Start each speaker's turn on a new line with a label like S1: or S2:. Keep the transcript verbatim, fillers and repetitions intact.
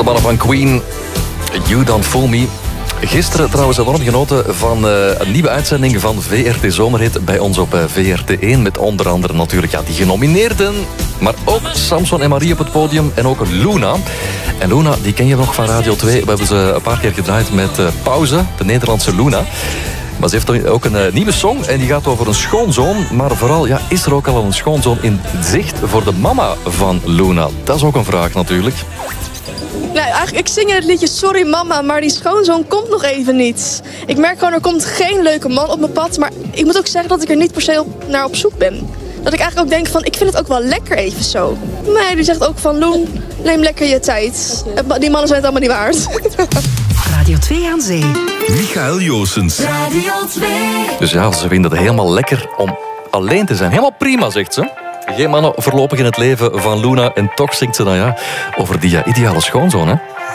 S1: mannen van Queen. You Don't Fool Me. Gisteren trouwens enorm genoten van uh, een nieuwe uitzending van V R T Zomerhit bij ons op uh, V R T één. Met onder andere natuurlijk ja, die genomineerden. Maar ook Samson en Marie op het podium. En ook Luna. En Luna, die ken je nog van Radio twee. We hebben ze een paar keer gedraaid met uh, Pauze, de Nederlandse Luna. Maar ze heeft ook een uh, nieuwe song en die gaat over een schoonzoon. Maar vooral, ja, is er ook al een schoonzoon in zicht voor de mama van Luna? Dat is ook een vraag natuurlijk.
S2: Nee, eigenlijk, ik zing in het liedje Sorry Mama, maar die schoonzoon komt nog even niet. Ik merk gewoon, er komt geen leuke man op mijn pad. Maar ik moet ook zeggen dat ik er niet per se op, naar op zoek ben. Dat ik eigenlijk ook denk van, ik vind het ook wel lekker even zo. Nee, die zegt ook van, Loen, neem lekker je tijd. Die mannen zijn het allemaal niet waard.
S3: Radio twee aan Zee.
S4: Michael Joosens.
S3: Radio twee.
S1: Dus ja, ze vinden het helemaal lekker om alleen te zijn. Helemaal prima, zegt ze. Geen mannen voorlopig in het leven van Luna. En toch zingt ze dan ja over die ja, ideale schoonzoon, hè?